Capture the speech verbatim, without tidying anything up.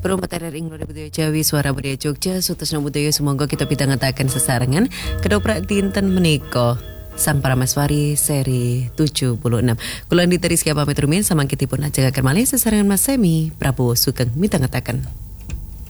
Perumpat R R I Ngoro Budaya Jawi Suara Budaya Jogja Sutasna Budaya Sumangga kita pitangetaken sesarengan kedoprak dinten menika Sang Paramaswari seri tujuh puluh enam. Kula Andita Rizky pamit rumiyin samangkitipun ajengaken malih sesarengan Mas Semi Prabowo Sugeng mitangetaken.